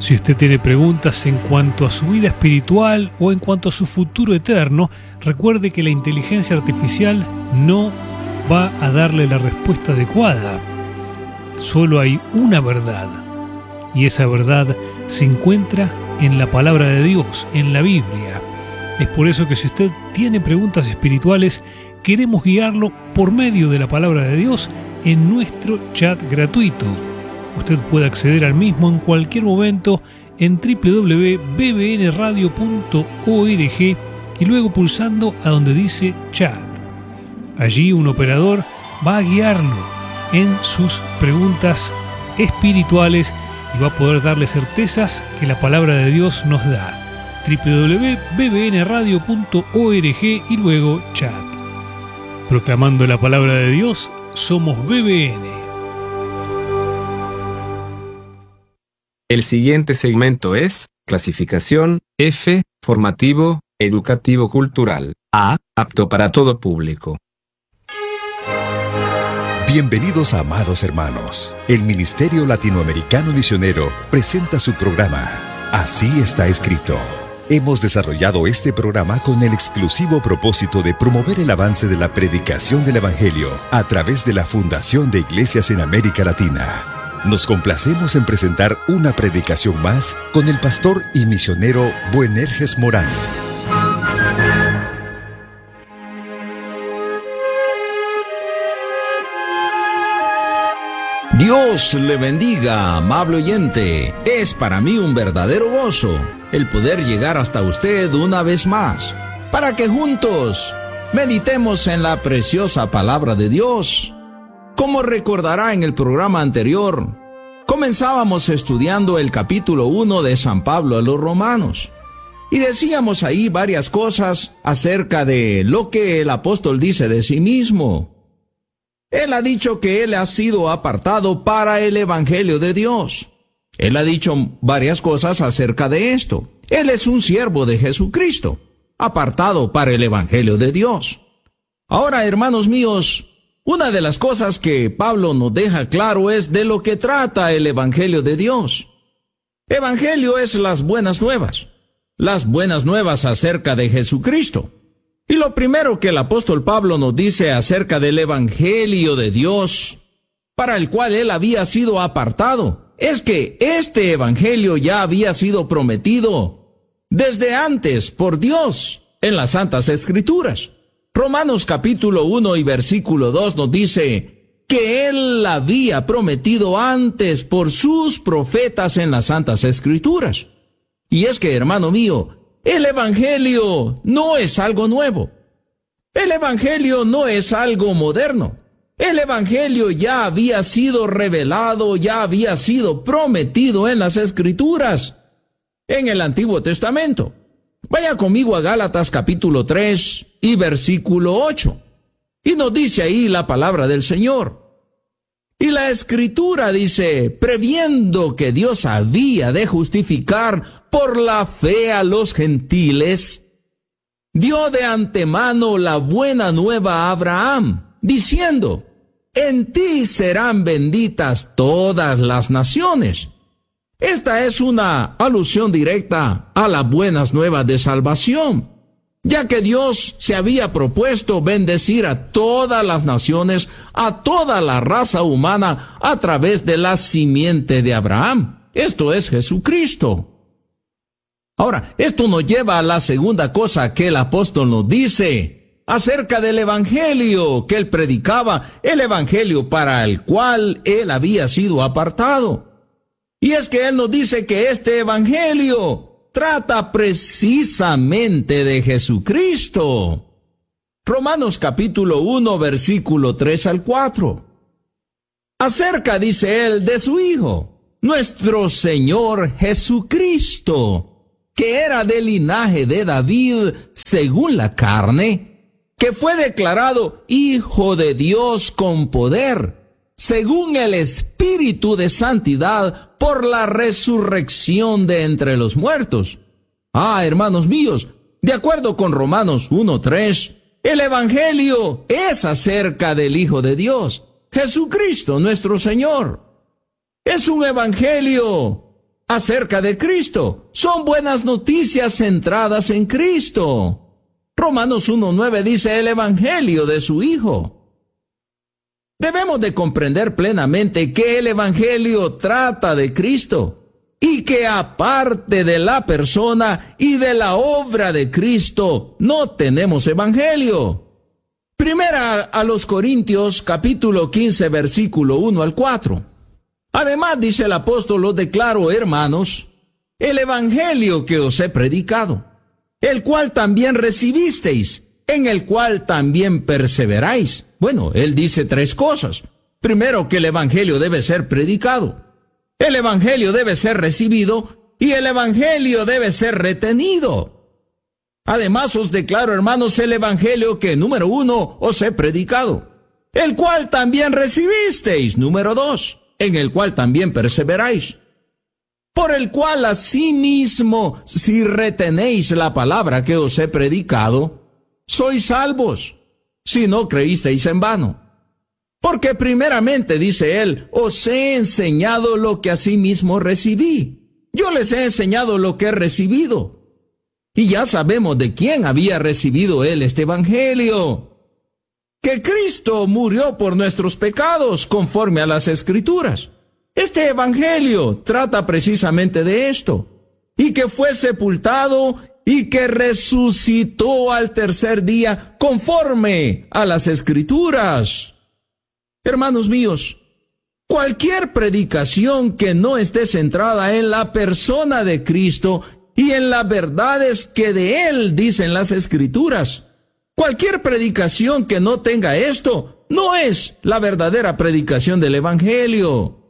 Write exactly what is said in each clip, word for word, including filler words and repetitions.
Si usted tiene preguntas en cuanto a su vida espiritual o en cuanto a su futuro eterno, recuerde que la inteligencia artificial no va a darle la respuesta adecuada. Solo hay una verdad, y esa verdad se encuentra en la palabra de Dios, en la Biblia. Es por eso que si usted tiene preguntas espirituales, queremos guiarlo por medio de la palabra de Dios en nuestro chat gratuito. Usted puede acceder al mismo en cualquier momento en doble u doble u doble u punto b b n radio punto org y luego pulsando a donde dice chat. Allí un operador va a guiarlo en sus preguntas espirituales y va a poder darle certezas que la palabra de Dios nos da. doble u doble u doble u punto b b n radio punto org y luego chat. Proclamando la palabra de Dios, somos B B N. El siguiente segmento es clasificación F, formativo, educativo cultural. A, apto para todo público. Bienvenidos, amados hermanos. El Ministerio Latinoamericano Misionero presenta su programa Así está escrito. Hemos desarrollado este programa con el exclusivo propósito de promover el avance de la predicación del Evangelio a través de la Fundación de Iglesias en América Latina. Nos complacemos en presentar una predicación más con el pastor y misionero Buenerges Morán. Dios le bendiga, amable oyente. Es para mí un verdadero gozo el poder llegar hasta usted una vez más, para que juntos meditemos en la preciosa palabra de Dios. Como recordará en el programa anterior, comenzábamos estudiando el capítulo uno de San Pablo a los Romanos. Y decíamos ahí varias cosas acerca de lo que el apóstol dice de sí mismo. Él ha dicho que él ha sido apartado para el Evangelio de Dios. Él ha dicho varias cosas acerca de esto. Él es un siervo de Jesucristo, apartado para el Evangelio de Dios. Ahora, hermanos míos, una de las cosas que Pablo nos deja claro es de lo que trata el Evangelio de Dios. Evangelio es las buenas nuevas, las buenas nuevas acerca de Jesucristo. Y lo primero que el apóstol Pablo nos dice acerca del Evangelio de Dios, para el cual él había sido apartado, es que este Evangelio ya había sido prometido desde antes por Dios en las Santas Escrituras. Romanos capítulo uno y versículo dos nos dice que él había prometido antes por sus profetas en las Santas Escrituras. Y es que, hermano mío, el Evangelio no es algo nuevo. El Evangelio no es algo moderno. El Evangelio ya había sido revelado, ya había sido prometido en las Escrituras, en el Antiguo Testamento. Vaya conmigo a Gálatas capítulo tres y versículo ocho. Y nos dice ahí la palabra del Señor. Y la Escritura dice, previendo que Dios había de justificar por la fe a los gentiles, dio de antemano la buena nueva a Abraham, diciendo, en ti serán benditas todas las naciones. Esta es una alusión directa a las buenas nuevas de salvación, ya que Dios se había propuesto bendecir a todas las naciones, a toda la raza humana, a través de la simiente de Abraham. Esto es Jesucristo. Ahora, esto nos lleva a la segunda cosa que el apóstol nos dice acerca del Evangelio que él predicaba, el Evangelio para el cual él había sido apartado. Y es que él nos dice que este Evangelio trata precisamente de Jesucristo. Romanos capítulo uno, versículo tres al cuatro. Acerca, dice él, de su Hijo, nuestro Señor Jesucristo, que era del linaje de David según la carne, que fue declarado Hijo de Dios con poder, según el Espíritu de Santidad, por la resurrección de entre los muertos. Ah, hermanos míos, de acuerdo con Romanos uno tres, el Evangelio es acerca del Hijo de Dios, Jesucristo nuestro Señor. Es un Evangelio acerca de Cristo. Son buenas noticias centradas en Cristo. Romanos uno nueve dice el Evangelio de su Hijo. Debemos de comprender plenamente que el Evangelio trata de Cristo y que aparte de la persona y de la obra de Cristo no tenemos Evangelio. Primera a los Corintios capítulo quince versículo uno al cuatro. Además dice el apóstol, os declaro, hermanos, el Evangelio que os he predicado, el cual también recibisteis, en el cual también perseveráis. Bueno, él dice tres cosas. Primero, que el Evangelio debe ser predicado, el Evangelio debe ser recibido y el Evangelio debe ser retenido. Además os declaro, hermanos, el Evangelio que, número uno, os he predicado, el cual también recibisteis, número dos, en el cual también perseveráis, por el cual asimismo, si retenéis la palabra que os he predicado, sois salvos, si no creísteis en vano. Porque primeramente, dice él, os he enseñado lo que asimismo recibí. Yo les he enseñado lo que he recibido. Y ya sabemos de quién había recibido él este Evangelio. Que Cristo murió por nuestros pecados, conforme a las Escrituras. Este Evangelio trata precisamente de esto. Y que fue sepultado y que resucitó al tercer día, conforme a las Escrituras. Hermanos míos, cualquier predicación que no esté centrada en la persona de Cristo y en las verdades que de Él dicen las Escrituras, cualquier predicación que no tenga esto, no es la verdadera predicación del Evangelio.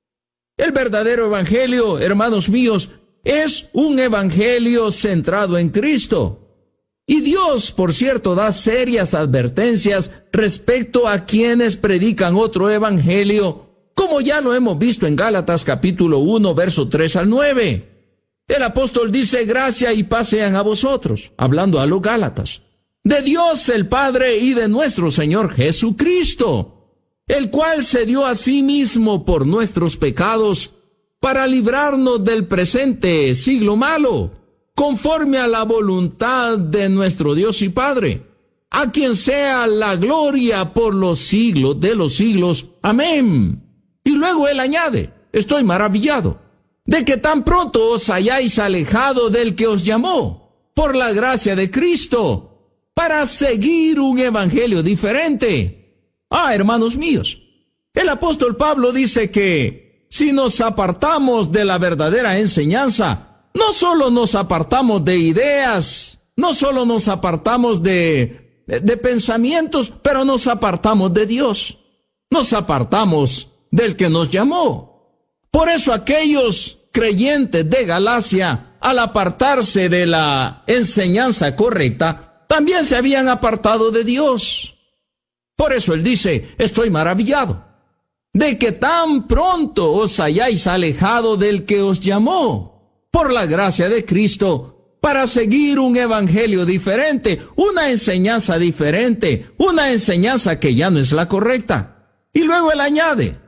El verdadero Evangelio, hermanos míos, es un Evangelio centrado en Cristo. Y Dios, por cierto, da serias advertencias respecto a quienes predican otro evangelio, como ya lo hemos visto en Gálatas capítulo uno, verso tres al nueve. El apóstol dice, gracia y paz sean a vosotros, hablando a los Gálatas, de Dios el Padre y de nuestro Señor Jesucristo, el cual se dio a sí mismo por nuestros pecados, para librarnos del presente siglo malo, conforme a la voluntad de nuestro Dios y Padre, a quien sea la gloria por los siglos de los siglos. Amén. Y luego él añade, estoy maravillado, de que tan pronto os hayáis alejado del que os llamó, por la gracia de Cristo, para seguir un evangelio diferente. Ah, hermanos míos, el apóstol Pablo dice que si nos apartamos de la verdadera enseñanza, no solo nos apartamos de ideas, no solo nos apartamos de, de, de pensamientos, pero nos apartamos de Dios. Nos apartamos del que nos llamó. Por eso aquellos creyentes de Galacia, al apartarse de la enseñanza correcta, también se habían apartado de Dios. Por eso él dice, estoy maravillado de que tan pronto os hayáis alejado del que os llamó, por la gracia de Cristo, para seguir un evangelio diferente, una enseñanza diferente, una enseñanza que ya no es la correcta. Y luego él añade,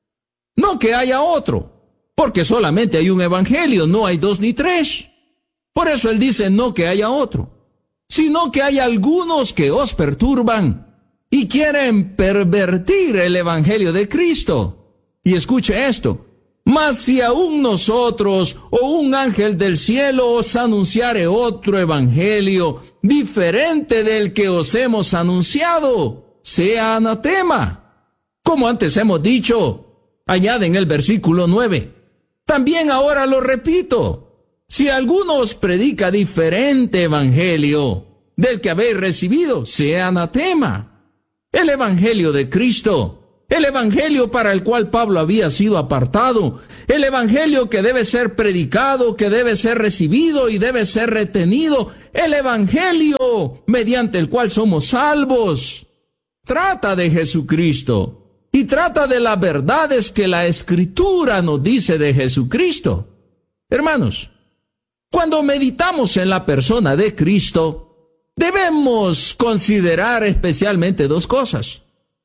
no que haya otro, porque solamente hay un evangelio, no hay dos ni tres. Por eso él dice, no que haya otro, sino que hay algunos que os perturban y quieren pervertir el evangelio de Cristo. Y escuche esto, mas si aún nosotros o un ángel del cielo os anunciare otro evangelio diferente del que os hemos anunciado, sea anatema. Como antes hemos dicho, añade en el versículo nueve, también ahora lo repito, si alguno os predica diferente evangelio del que habéis recibido, sea anatema. El evangelio de Cristo, el evangelio para el cual Pablo había sido apartado, el evangelio que debe ser predicado, que debe ser recibido y debe ser retenido, el evangelio mediante el cual somos salvos, trata de Jesucristo y trata de las verdades que la Escritura nos dice de Jesucristo. Hermanos, cuando meditamos en la persona de Cristo, debemos considerar especialmente dos cosas.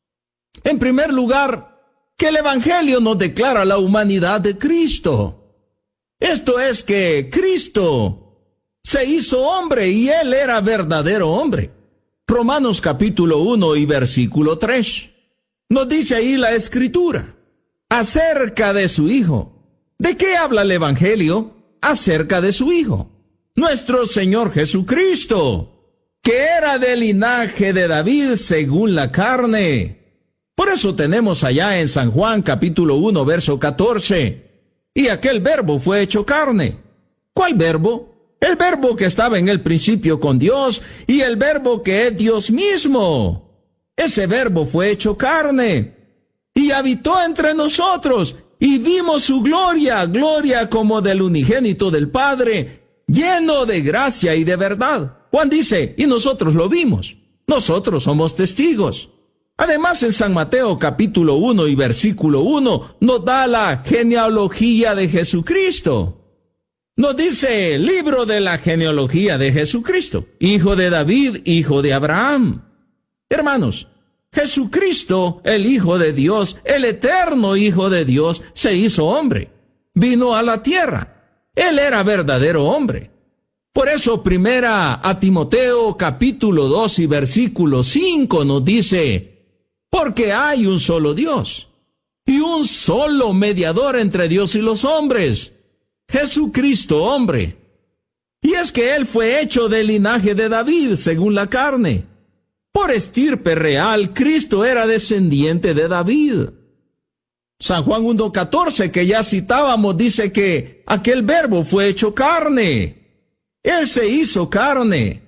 En primer lugar, que el Evangelio nos declara la humanidad de Cristo. Esto es que Cristo se hizo hombre y Él era verdadero hombre. Romanos capítulo uno y versículo tres. Nos dice ahí la Escritura acerca de su Hijo. ¿De qué habla el Evangelio? Acerca de su Hijo, nuestro Señor Jesucristo, que era del linaje de David según la carne. Por eso tenemos allá en San Juan capítulo uno, verso catorce, y aquel verbo fue hecho carne. ¿Cuál verbo? El verbo que estaba en el principio con Dios y el verbo que es Dios mismo. Ese verbo fue hecho carne y habitó entre nosotros y vimos su gloria, gloria como del unigénito del Padre, lleno de gracia y de verdad. Juan dice, y nosotros lo vimos. Nosotros somos testigos. Además, en San Mateo capítulo uno y versículo uno nos da la genealogía de Jesucristo. Nos dice el libro de la genealogía de Jesucristo, hijo de David, hijo de Abraham. Hermanos, Jesucristo, el Hijo de Dios, el eterno Hijo de Dios, se hizo hombre. Vino a la tierra. Él era verdadero hombre. Por eso, primera a Timoteo capítulo dos y versículo cinco nos dice, porque hay un solo Dios y un solo mediador entre Dios y los hombres, Jesucristo hombre. Y es que Él fue hecho del linaje de David según la carne. Por estirpe real, Cristo era descendiente de David. San Juan uno catorce, que ya citábamos, dice que aquel verbo fue hecho carne. Él se hizo carne.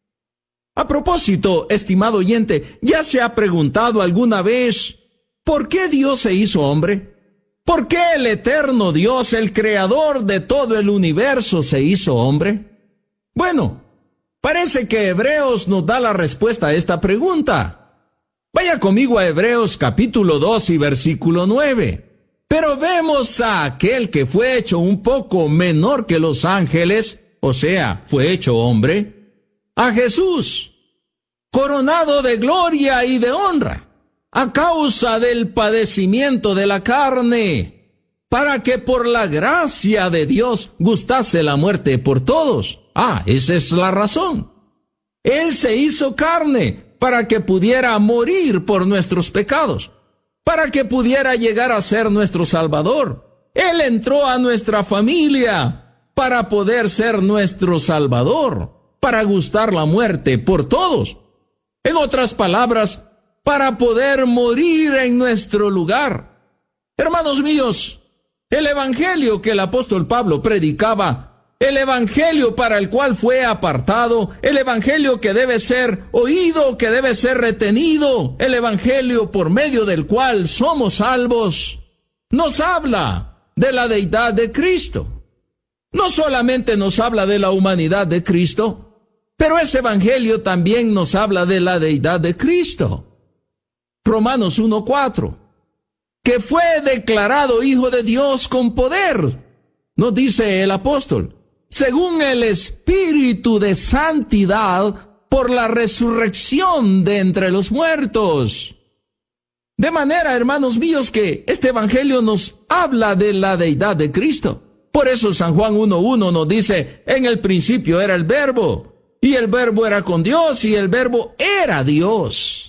A propósito, estimado oyente, ¿ya se ha preguntado alguna vez por qué Dios se hizo hombre? ¿Por qué el eterno Dios, el creador de todo el universo, se hizo hombre? Bueno, parece que Hebreos nos da la respuesta a esta pregunta. Vaya conmigo a Hebreos capítulo dos y versículo nueve. Pero vemos a aquel que fue hecho un poco menor que los ángeles, o sea, fue hecho hombre, a Jesús, coronado de gloria y de honra, a causa del padecimiento de la carne, para que por la gracia de Dios gustase la muerte por todos. Ah, esa es la razón. Él se hizo carne para que pudiera morir por nuestros pecados, para que pudiera llegar a ser nuestro Salvador. Él entró a nuestra familia para poder ser nuestro Salvador, para gustar la muerte por todos. En otras palabras, para poder morir en nuestro lugar. Hermanos míos, el evangelio que el apóstol Pablo predicaba, el evangelio para el cual fue apartado, el evangelio que debe ser oído, que debe ser retenido, el evangelio por medio del cual somos salvos, nos habla de la deidad de Cristo. No solamente nos habla de la humanidad de Cristo, pero ese evangelio también nos habla de la deidad de Cristo. Romanos uno cuatro, que fue declarado Hijo de Dios con poder, nos dice el apóstol, según el Espíritu de santidad por la resurrección de entre los muertos. De manera, hermanos míos, que este evangelio nos habla de la deidad de Cristo. Por eso San Juan uno uno nos dice, en el principio era el verbo, y el verbo era con Dios, y el verbo era Dios.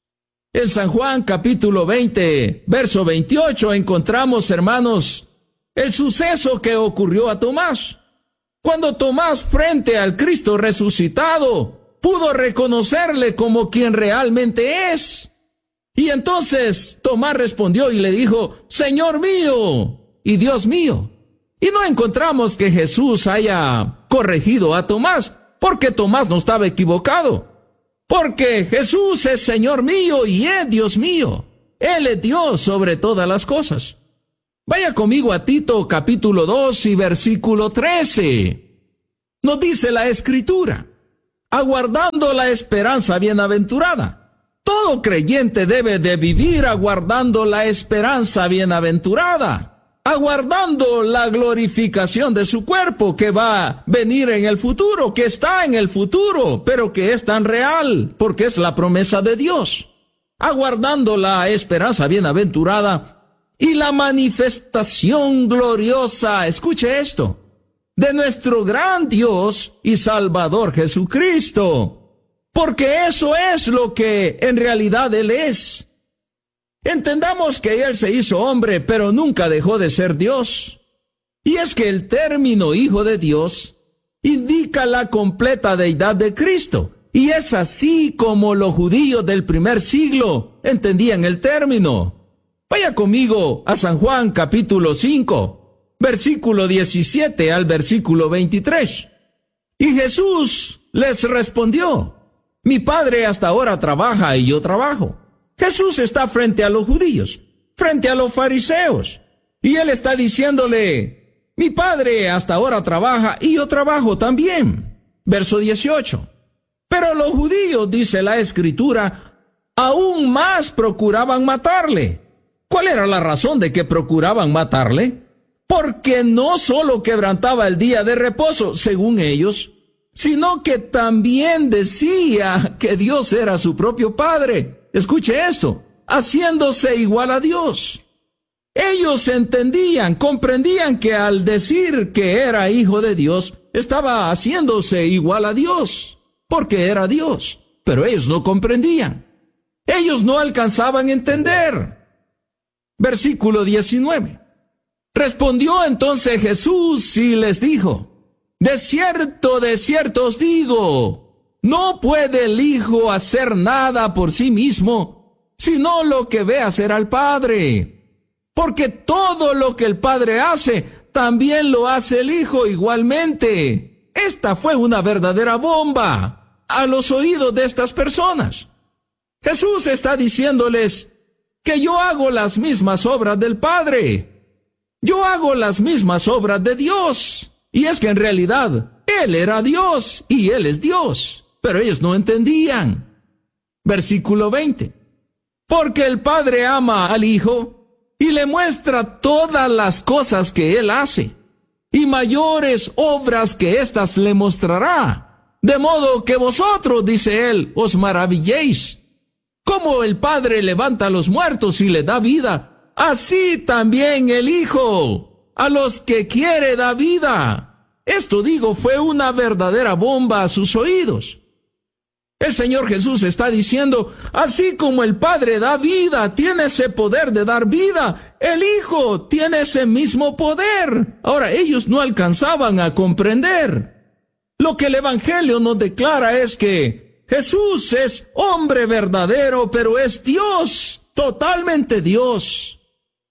En San Juan capítulo veinte, verso veintiocho, encontramos, hermanos, el suceso que ocurrió a Tomás. Cuando Tomás, frente al Cristo resucitado, pudo reconocerle como quien realmente es. Y entonces Tomás respondió y le dijo, Señor mío y Dios mío. Y no encontramos que Jesús haya corregido a Tomás, porque Tomás no estaba equivocado. Porque Jesús es Señor mío y es Dios mío. Él es Dios sobre todas las cosas. Vaya conmigo a Tito capítulo dos y versículo trece. Nos dice la Escritura, aguardando la esperanza bienaventurada. Todo creyente debe de vivir aguardando la esperanza bienaventurada, aguardando la glorificación de su cuerpo que va a venir en el futuro, que está en el futuro, pero que es tan real, porque es la promesa de Dios. Aguardando la esperanza bienaventurada, y la manifestación gloriosa, escuche esto, de nuestro gran Dios y Salvador Jesucristo, porque eso es lo que en realidad Él es. Entendamos que Él se hizo hombre, pero nunca dejó de ser Dios. Y es que el término Hijo de Dios indica la completa deidad de Cristo, y es así como los judíos del primer siglo entendían el término. Vaya conmigo a San Juan capítulo cinco, versículo diecisiete al versículo veintitrés. Y Jesús les respondió: mi Padre hasta ahora trabaja y yo trabajo. Jesús está frente a los judíos, frente a los fariseos, y Él está diciéndole: mi Padre hasta ahora trabaja y yo trabajo también. Verso dieciocho. Pero los judíos, dice la Escritura, aún más procuraban matarle. ¿Cuál era la razón de que procuraban matarle? Porque no solo quebrantaba el día de reposo, según ellos, sino que también decía que Dios era su propio Padre. Escuche esto, haciéndose igual a Dios. Ellos entendían, comprendían que al decir que era hijo de Dios, estaba haciéndose igual a Dios, porque era Dios. Pero ellos no comprendían. Ellos no alcanzaban a entender. Versículo diecinueve. Respondió entonces Jesús y les dijo: de cierto, de cierto os digo, no puede el Hijo hacer nada por sí mismo, sino lo que ve hacer al Padre. Porque todo lo que el Padre hace, también lo hace el Hijo igualmente. Esta fue una verdadera bomba a los oídos de estas personas. Jesús está diciéndoles que yo hago las mismas obras del Padre. Yo hago las mismas obras de Dios. Y es que en realidad, Él era Dios y Él es Dios. Pero ellos no entendían. Versículo veinte. Porque el Padre ama al Hijo y le muestra todas las cosas que Él hace, y mayores obras que éstas le mostrará. De modo que vosotros, dice Él, os maravilléis. Como el Padre levanta a los muertos y le da vida, así también el Hijo a los que quiere da vida. Esto, digo, fue una verdadera bomba a sus oídos. El Señor Jesús está diciendo, así como el Padre da vida, tiene ese poder de dar vida, el Hijo tiene ese mismo poder. Ahora, ellos no alcanzaban a comprender. Lo que el Evangelio nos declara es que Jesús es hombre verdadero, pero es Dios, totalmente Dios.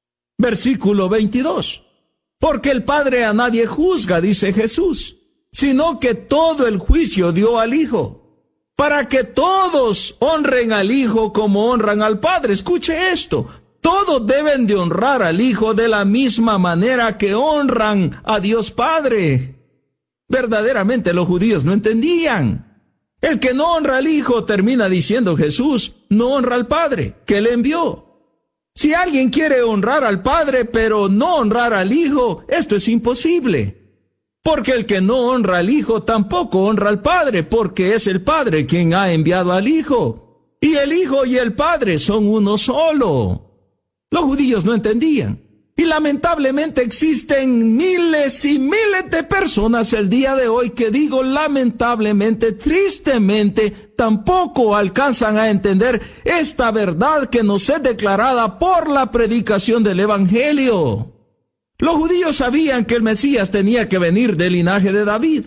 Versículo veintidós. Porque el Padre a nadie juzga, dice Jesús, sino que todo el juicio dio al Hijo, para que todos honren al Hijo como honran al Padre. Escuche esto, todos deben de honrar al Hijo de la misma manera que honran a Dios Padre. Verdaderamente los judíos no entendían. El que no honra al Hijo, termina diciendo Jesús, no honra al Padre, que le envió. Si alguien quiere honrar al Padre, pero no honrar al Hijo, esto es imposible. Porque el que no honra al Hijo, tampoco honra al Padre, porque es el Padre quien ha enviado al Hijo. Y el Hijo y el Padre son uno solo. Los judíos no entendían. Y lamentablemente existen miles y miles de personas el día de hoy que digo lamentablemente, tristemente, tampoco alcanzan a entender esta verdad que nos es declarada por la predicación del Evangelio. Los judíos sabían que el Mesías tenía que venir del linaje de David.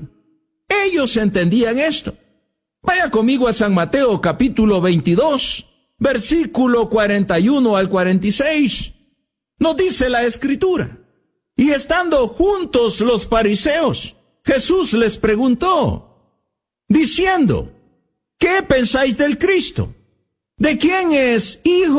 Ellos entendían esto. Vaya conmigo a San Mateo capítulo veintidós, versículo cuarenta y uno al cuarenta y seis. Nos dice la Escritura: y estando juntos los fariseos, Jesús les preguntó, diciendo, ¿qué pensáis del Cristo? ¿De quién es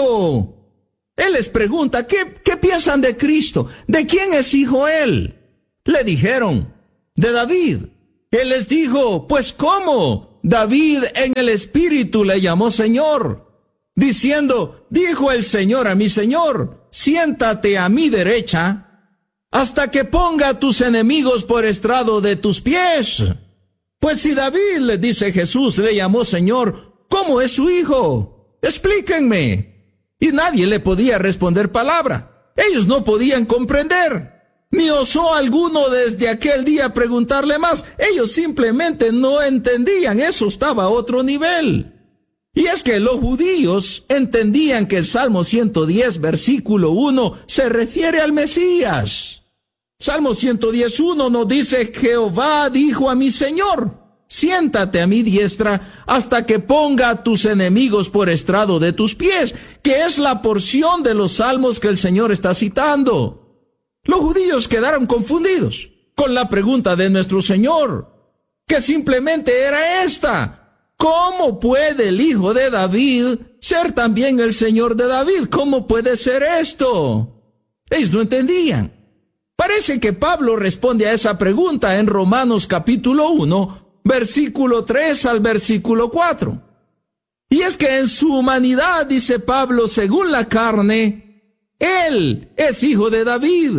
hijo? Él les pregunta, ¿qué, qué piensan de Cristo? ¿De quién es hijo él? Le dijeron, de David. Él les dijo, pues ¿cómo? David en el Espíritu le llamó Señor, diciendo, dijo el Señor a mi Señor, siéntate a mi derecha, hasta que ponga a tus enemigos por estrado de tus pies. Pues si David, le dice Jesús, le llamó Señor, ¿cómo es su hijo? Explíquenme. Y nadie le podía responder palabra. Ellos no podían comprender, ni osó alguno desde aquel día preguntarle más. Ellos simplemente no entendían, eso estaba a otro nivel. Y es que los judíos entendían que el Salmo ciento diez, versículo uno, se refiere al Mesías. Salmo ciento diez, uno nos dice: Jehová dijo a mi Señor, siéntate a mi diestra hasta que ponga a tus enemigos por estrado de tus pies, que es la porción de los salmos que el Señor está citando. Los judíos quedaron confundidos con la pregunta de nuestro Señor, que simplemente era esta: ¿cómo puede el hijo de David ser también el Señor de David? ¿Cómo puede ser esto? Ellos no entendían. Parece que Pablo responde a esa pregunta en Romanos capítulo uno, versículo tres al versículo cuatro. Y es que en su humanidad, dice Pablo, según la carne, él es hijo de David.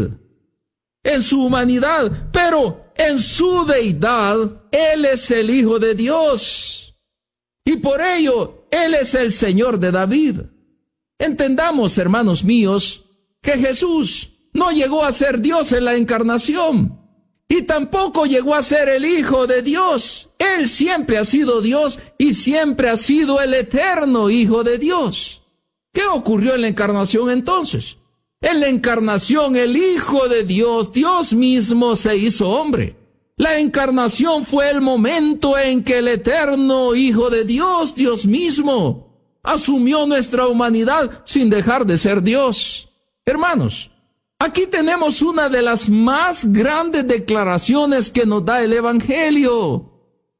En su humanidad, pero en su deidad, él es el Hijo de Dios. Y por ello, Él es el Señor de David. Entendamos, hermanos míos, que Jesús no llegó a ser Dios en la encarnación, y tampoco llegó a ser el Hijo de Dios. Él siempre ha sido Dios y siempre ha sido el eterno Hijo de Dios. ¿Qué ocurrió en la encarnación entonces? En la encarnación, el Hijo de Dios, Dios mismo, se hizo hombre. La encarnación fue el momento en que el eterno Hijo de Dios, Dios mismo, asumió nuestra humanidad sin dejar de ser Dios. Hermanos, aquí tenemos una de las más grandes declaraciones que nos da el Evangelio.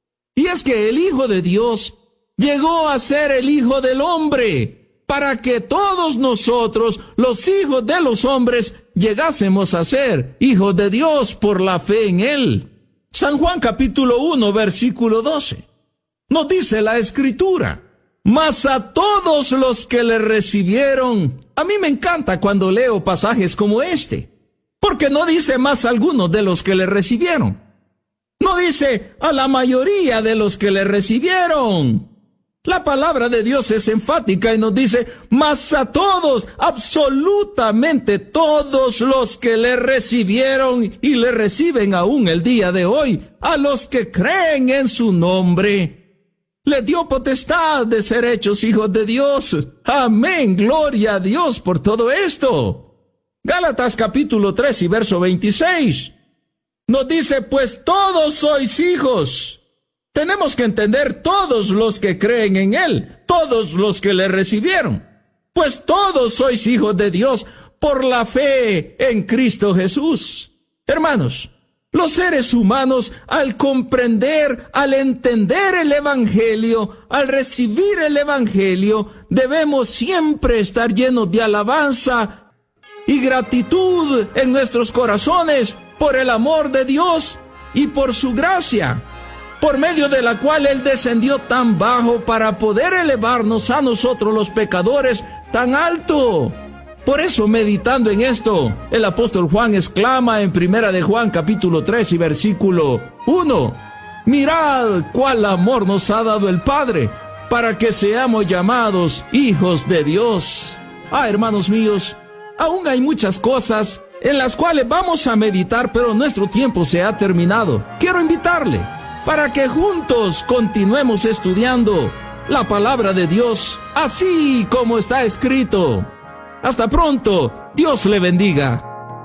Y es que el Hijo de Dios llegó a ser el Hijo del hombre, para que todos nosotros, los hijos de los hombres, llegásemos a ser hijos de Dios por la fe en Él. San Juan capítulo uno, versículo doce. Nos dice la Escritura: mas a todos los que le recibieron. A mí me encanta cuando leo pasajes como este, porque no dice más algunos de los que le recibieron. No dice a la mayoría de los que le recibieron. La palabra de Dios es enfática y nos dice: mas a todos, absolutamente todos los que le recibieron y le reciben aún el día de hoy, a los que creen en su nombre, le dio potestad de ser hechos hijos de Dios. Amén, gloria a Dios por todo esto. Gálatas capítulo tres y verso veintiséis nos dice: pues todos sois hijos. Tenemos que entender todos los que creen en Él, todos los que le recibieron. Pues todos sois hijos de Dios por la fe en Cristo Jesús. Hermanos, los seres humanos, al comprender, al entender el Evangelio, al recibir el Evangelio, debemos siempre estar llenos de alabanza y gratitud en nuestros corazones por el amor de Dios y por su gracia, por medio de la cual Él descendió tan bajo para poder elevarnos a nosotros los pecadores tan alto. Por eso, meditando en esto, el apóstol Juan exclama en Primera de Juan capítulo tres y versículo uno: mirad cuál amor nos ha dado el Padre, para que seamos llamados hijos de Dios. Ah, hermanos míos, aún hay muchas cosas en las cuales vamos a meditar, pero nuestro tiempo se ha terminado. Quiero invitarle para que juntos continuemos estudiando la palabra de Dios, así como está escrito. Hasta pronto, Dios le bendiga.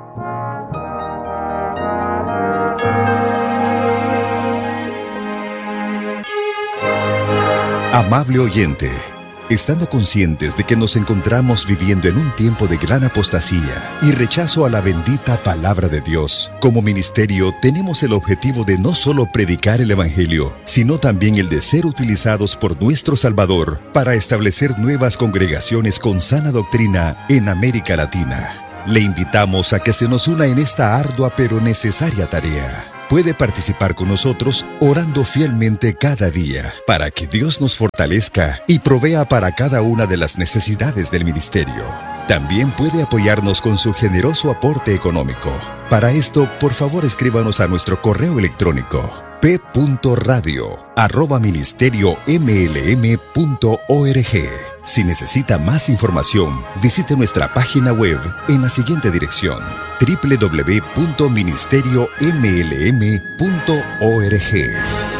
Amable oyente, estando conscientes de que nos encontramos viviendo en un tiempo de gran apostasía y rechazo a la bendita palabra de Dios, como ministerio tenemos el objetivo de no solo predicar el Evangelio, sino también el de ser utilizados por nuestro Salvador para establecer nuevas congregaciones con sana doctrina en América Latina. Le invitamos a que se nos una en esta ardua pero necesaria tarea. Puede participar con nosotros orando fielmente cada día para que Dios nos fortalezca y provea para cada una de las necesidades del ministerio. También puede apoyarnos con su generoso aporte económico. Para esto, por favor, escríbanos a nuestro correo electrónico p punto radio arroba ministerio m l m punto org. Si necesita más información, visite nuestra página web en la siguiente dirección: doble u doble u doble u punto ministerio m l m punto org.